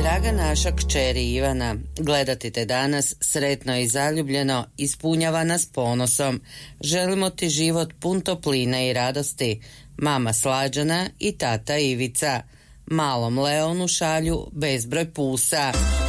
Draga naša kćeri Ivana, gledati te danas sretno i zaljubljeno ispunjava nas ponosom. Želimo ti život pun topline i radosti. Mama Slađana i tata Ivica. Malom Leonu šalju bezbroj pusa.